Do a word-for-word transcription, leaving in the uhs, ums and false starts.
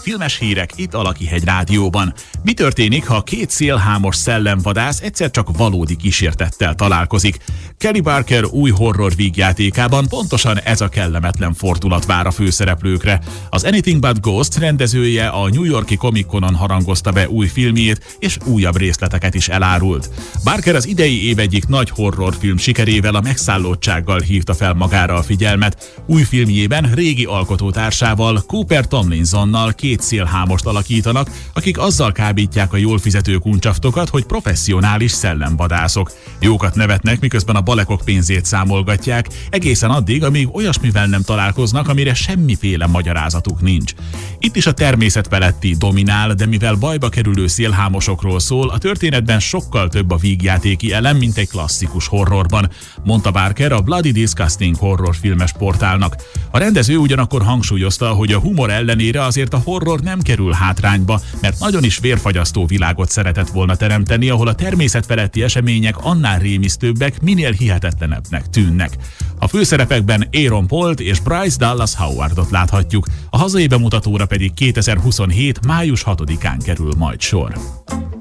Filmes hírek itt a Lakihegy Rádióban. Mi történik, ha két szélhámos szellemvadász egyszer csak valódi kísértettel találkozik? Kelly Barker új horror vígjátékában pontosan ez a kellemetlen fordulat vár a főszereplőkre. Az Anything But Ghost rendezője a New York-i Comic-Conon harangozta be új filmjét, és újabb részleteket is elárult. Barker az idei év egyik nagy horrorfilm sikerével, a Megszállottsággal hívta fel magára a figyelmet. Új filmjében régi alkotótársával, Cooper Tomlinsonnal két szélhámost alakítanak, akik azzal kábítják a jól fizető kuncsaftokat, hogy professzionális szellemvadászok. Jókat nevetnek, miközben a balekok pénzét számolgatják, egészen addig, amíg olyasmivel nem találkoznak, amire semmiféle magyarázatuk nincs. Itt is a természet feletti dominál, de mivel bajba kerülő szélhámosokról szól, a történetben sokkal több a vígjátéki elem, mint egy klasszikus horrorban, mondta Barker a Bloody Disgusting horrorfilmes portálnak. A rendező ugyanakkor hangsúlyozta, hogy a humor ellenére azért a horror nem kerül hátrányba, mert nagyon is vérfagyasztó világot szeretett volna teremteni, ahol a természet feletti események annál rémisztőbbek, minél hihetetlenebbnek tűnnek. A főszerepekben Aaron Paul és Bryce Dallas Howardot láthatjuk, a hazai bemutatóra pedig kétezer-huszonhét május hatodikán kerül majd sor.